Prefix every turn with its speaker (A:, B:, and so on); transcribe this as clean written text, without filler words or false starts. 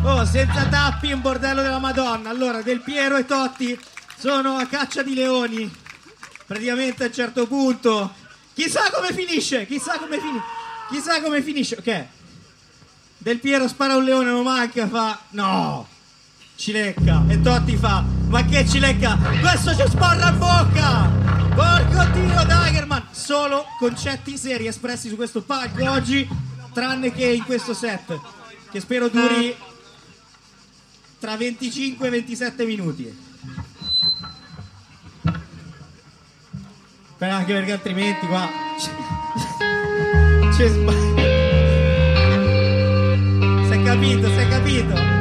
A: Oh, senza tappi, un bordello della Madonna. Allora, Del Piero e Totti sono a caccia di leoni. Praticamente a un certo punto, chissà come finisce, chissà come finisce. Ok, Del Piero spara un leone, non manca, fa no, cilecca. E Totti fa, ma che cilecca? Questo ci sporra in bocca. Porco Dio, Dagerman. Solo concetti seri espressi su questo palco oggi, tranne che in questo set, che spero duri tra 25 e 27 minuti. Anche perché altrimenti qua c'è sbaglio. Si è capito, si è capito.